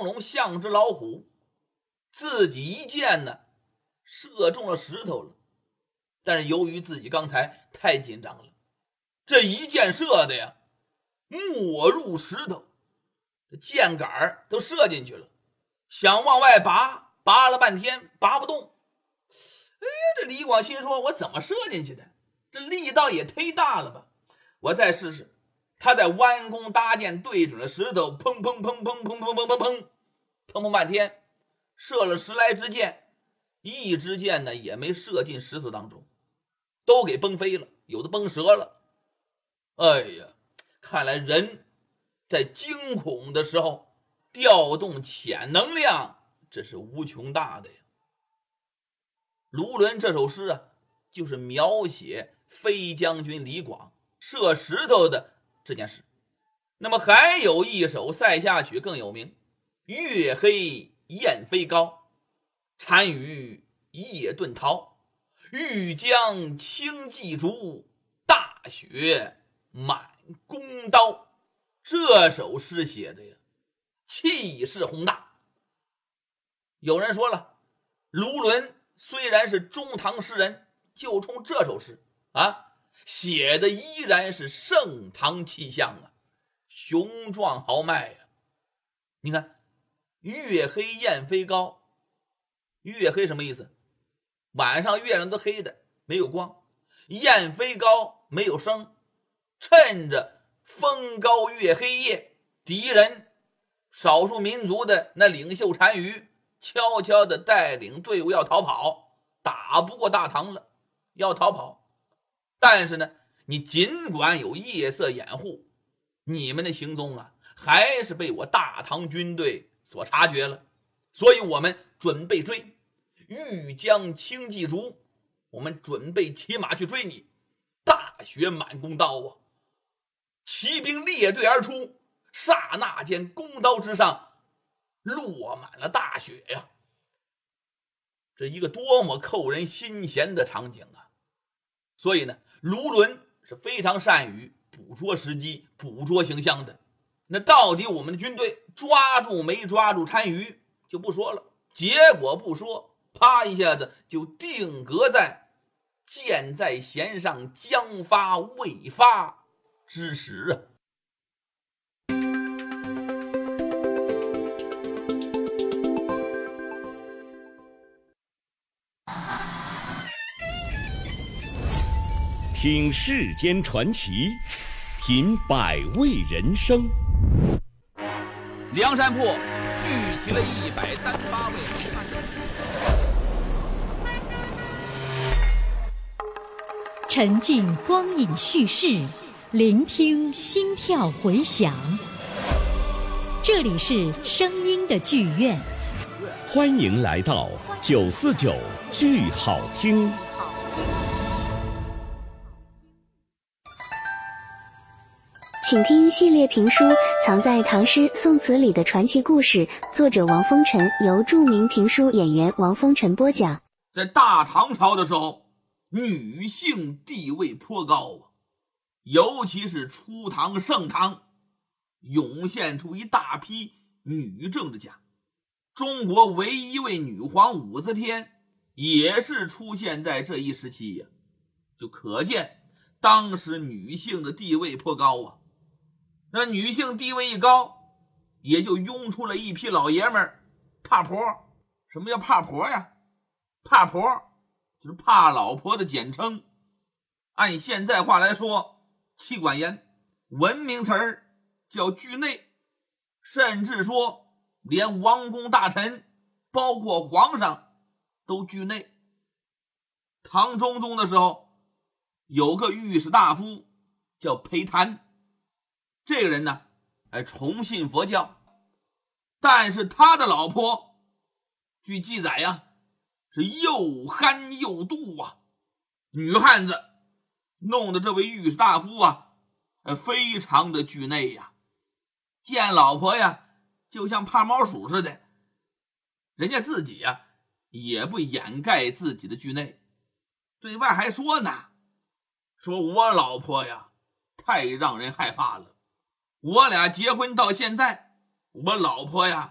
从容，像只老虎。自己一箭呢，射中了石头了，但是由于自己刚才太紧张了，这一箭射的呀，没入石头，箭杆都射进去了，想往外拔，拔了半天拔不动。这李广心说，我怎么射进去的？这力道也忒大了吧，我再试试。他在弯弓搭箭，对准了石头，砰砰砰砰砰砰砰砰砰砰半天，射了10来支箭，一支箭呢也没射进石头当中，都给崩飞了，有的崩折了。哎呀，看来人在惊恐的时候调动潜能量，这是无穷大的呀。卢纶这首诗啊，就是描写飞将军李广射石头的这件事。那么还有一首塞下曲更有名，月黑雁飞高，单于夜遁逃，欲将轻骑逐，大雪满弓刀。这首诗写的呀，气势宏大。有人说了，卢纶虽然是中唐诗人，就冲这首诗啊，写的依然是盛唐气象啊，雄壮豪迈呀。你看，月黑雁飞高，月黑什么意思？晚上月亮都黑的，没有光。雁飞高，没有声。趁着风高月黑夜，敌人少数民族的那领袖单于悄悄地带领队伍要逃跑，打不过大唐了，要逃跑。但是呢，你尽管有夜色掩护，你们的行踪啊，还是被我大唐军队所察觉了。所以我们准备追，欲将轻骑逐，我们准备骑马去追你。大雪满弓刀啊！骑兵列队而出，刹那间弓刀之上落满了大雪呀！这一个多么扣人心弦的场景啊！所以呢，卢纶是非常善于捕捉时机、捕捉形象的。那到底我们的军队抓住没抓住单于就不说了，结果不说，啪一下子就定格在箭在弦上将发未发之时啊！ 听世间传奇，品百味人生。 梁山泊聚集了138位好汉， 沉浸光影叙事，聆听心跳回响。这里是声音的剧院， 欢迎来到949剧好听。 请听系列评书《藏在唐诗宋词里的传奇故事》，作者王风尘，由著名评书演员王风尘播讲。 在大唐朝的时候，女性地位颇高啊，尤其是初唐盛唐，涌现出一大批女政治家。中国唯一一位女皇武则天也是出现在这一时期呀，就可见当时女性的地位颇高啊。那女性地位一高，也就涌出了一批老爷们儿，怕婆。什么叫怕婆呀？怕婆就是怕老婆的简称，按现在话来说，妻管严，文明词儿叫惧内，甚至说连王公大臣，包括皇上都惧内。唐中宗的时候，有个御史大夫叫裴谭，这个人呢，崇信佛教，但是他的老婆，据记载呀，是又憨又妒啊，女汉子，弄得这位御史大夫啊，非常的惧内呀，见老婆呀，就像怕猫鼠似的。人家自己呀，也不掩盖自己的惧内，对外还说呢，说我老婆呀，太让人害怕了。我俩结婚到现在，我老婆呀